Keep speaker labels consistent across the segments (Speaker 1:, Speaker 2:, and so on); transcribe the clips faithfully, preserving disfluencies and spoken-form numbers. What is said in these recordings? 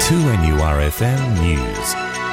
Speaker 1: two N U R F M News.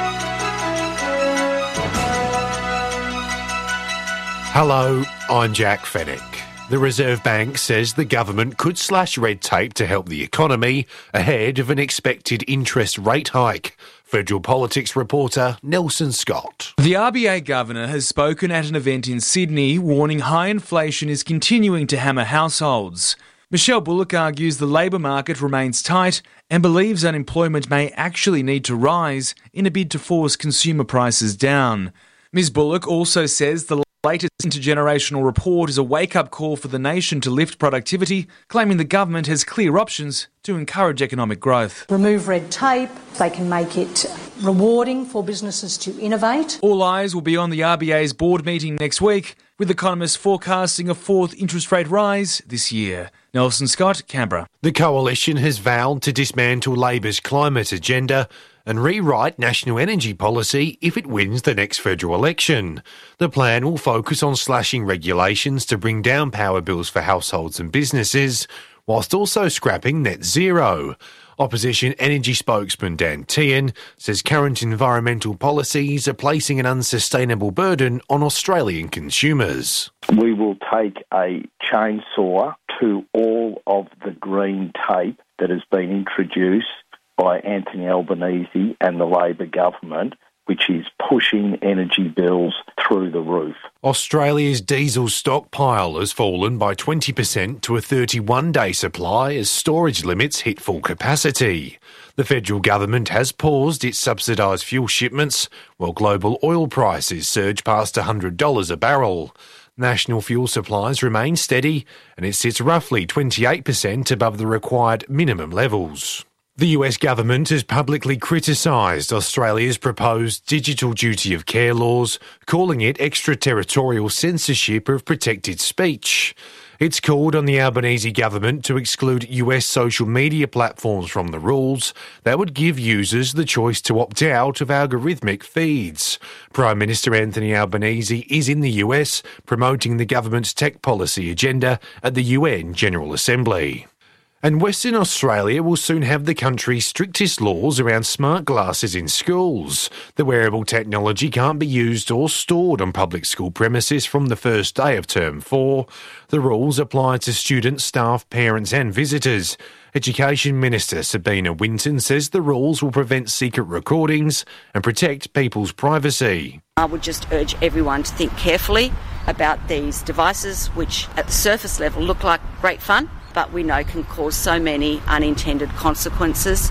Speaker 2: Hello, I'm Jack Fennick. The Reserve Bank says the government could slash red tape to help the economy ahead of an expected interest rate hike. Federal Politics reporter Nelson Scott.
Speaker 3: The R B A governor has spoken at an event in Sydney, warning high inflation is continuing to hammer households. Michelle Bullock argues the labour market remains tight and believes unemployment may actually need to rise in a bid to force consumer prices down. Miz Bullock also says the latest intergenerational report is a wake-up call for the nation to lift productivity, claiming the government has clear options to encourage economic growth.
Speaker 4: Remove red tape, they can make it rewarding for businesses to innovate.
Speaker 3: All eyes will be on the R B A's board meeting next week, with economists forecasting a fourth interest rate rise this year. Nelson Scott, Canberra.
Speaker 2: The Coalition has vowed to dismantle Labor's climate agenda and rewrite national energy policy if it wins the next federal election. The plan will focus on slashing regulations to bring down power bills for households and businesses, whilst also scrapping net zero. Opposition energy spokesman Dan Tehan says current environmental policies are placing an unsustainable burden on Australian consumers.
Speaker 5: We will take a chainsaw to all of the green tape that has been introduced by Anthony Albanese and the Labor government, which is pushing energy bills through the roof.
Speaker 2: Australia's diesel stockpile has fallen by twenty percent to a thirty-one day supply as storage limits hit full capacity. The federal government has paused its subsidised fuel shipments, while global oil prices surge past one hundred dollars a barrel. National fuel supplies remain steady, and it sits roughly twenty-eight percent above the required minimum levels. The U S government has publicly criticised Australia's proposed digital duty of care laws, calling it extraterritorial censorship of protected speech. It's called on the Albanese government to exclude U S social media platforms from the rules that would give users the choice to opt out of algorithmic feeds. Prime Minister Anthony Albanese is in the U S promoting the government's tech policy agenda at the U N General Assembly. And Western Australia will soon have the country's strictest laws around smart glasses in schools. The wearable technology can't be used or stored on public school premises from the first day of term four. The rules apply to students, staff, parents and visitors. Education Minister Sabina Winton says the rules will prevent secret recordings and protect people's privacy.
Speaker 6: I would just urge everyone to think carefully about these devices, which at the surface level look like great fun, but we know can cause so many unintended consequences.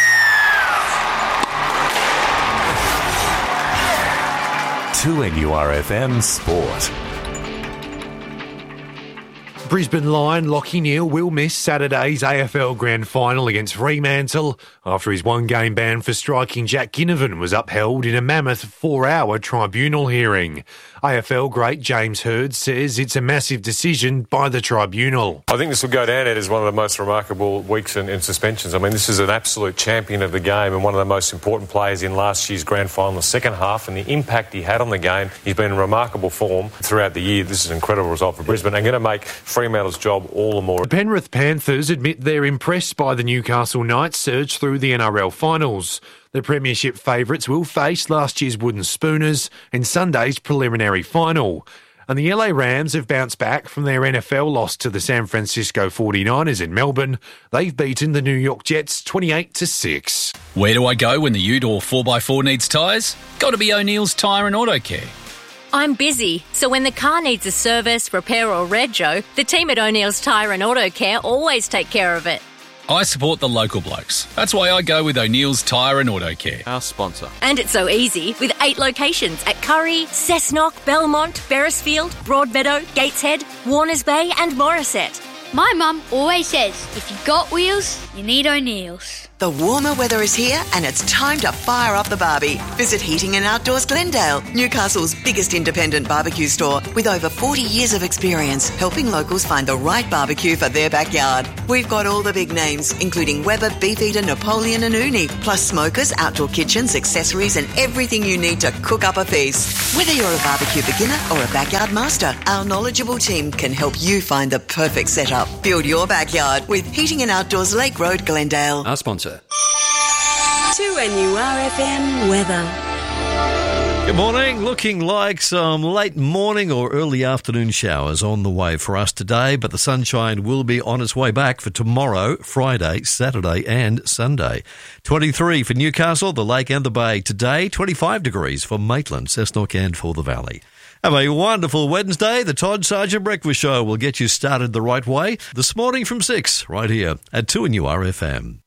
Speaker 1: two N U R F M Sport.
Speaker 2: Brisbane Lion Lachie Neale will miss Saturday's A F L Grand Final against Fremantle after his one-game ban for striking Jack Ginnivan was upheld in a mammoth four-hour tribunal hearing. A F L great James Hird says it's a massive decision by the tribunal.
Speaker 7: I think this will go down as one of the most remarkable weeks in, in suspensions. I mean, this is an absolute champion of the game and one of the most important players in last year's Grand Final, the second half, and the impact he had on the game. He's been in remarkable form throughout the year. This is an incredible result for Brisbane and going to make Fremantle's job all the more.
Speaker 2: The Penrith Panthers admit they're impressed by the Newcastle Knights' surge through the N R L finals. The Premiership favourites will face last year's Wooden Spooners in Sunday's preliminary final. And the L A Rams have bounced back from their N F L loss to the San Francisco forty-niners in Melbourne. They've beaten the New York Jets twenty-eight to six.
Speaker 8: Where do I go when the Ute or four by four needs tyres? Got to be O'Neill's Tyre and Auto Care.
Speaker 9: I'm busy, so when the car needs a service, repair or rego, the team at O'Neill's Tyre and Auto Care always take care of it.
Speaker 8: I support the local blokes. That's why I go with O'Neill's Tyre and Auto Care.
Speaker 10: Our sponsor.
Speaker 9: And it's so easy with eight locations at Curry, Cessnock, Belmont, Beresfield, Broadmeadow, Gateshead, Warners Bay and Morisset.
Speaker 11: My mum always says, if you've got wheels, you need O'Neill's.
Speaker 12: The warmer weather is here and it's time to fire up the barbie. Visit Heating and Outdoors Glendale, Newcastle's biggest independent barbecue store with over forty years of experience helping locals find the right barbecue for their backyard. We've got all the big names, including Weber, Beefeater, Napoleon and Uni, plus smokers, outdoor kitchens, accessories and everything you need to cook up a feast. Whether you're a barbecue beginner or a backyard master, our knowledgeable team can help you find the perfect setup. Build your backyard with Heating and Outdoors Lake Road, Glendale.
Speaker 10: Our sponsor. two N U R F M weather.
Speaker 13: Good morning. Looking like some late morning or early afternoon showers on the way for us today, but the sunshine will be on its way back for tomorrow, Friday, Saturday and Sunday. twenty-three for Newcastle, the Lake and the Bay today, twenty-five degrees for Maitland, Cessnock and for the Valley. Have a wonderful Wednesday. The Todd Sargent Breakfast Show will get you started the right way this morning from six, right here at two N U R F M.